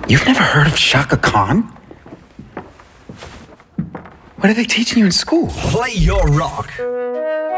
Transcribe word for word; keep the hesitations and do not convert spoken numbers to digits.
You've never heard of Shaka Khan? What are they teaching you in school? Play your rock.